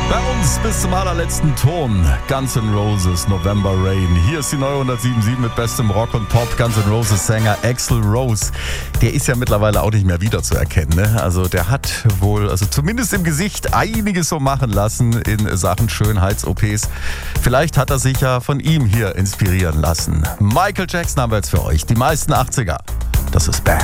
Bei uns bis zum allerletzten Ton. Guns N' Roses, November Rain. Hier ist die neue 107.7 mit bestem Rock und Pop. Guns N' Roses Sänger Axl Rose. Der ist ja mittlerweile auch nicht mehr wiederzuerkennen. Ne? Also der hat wohl, also zumindest im Gesicht, einiges so machen lassen in Sachen Schönheits-OPs. Vielleicht hat er sich ja von ihm hier inspirieren lassen. Michael Jackson haben wir jetzt für euch. Die meisten 80er. Das ist Bam.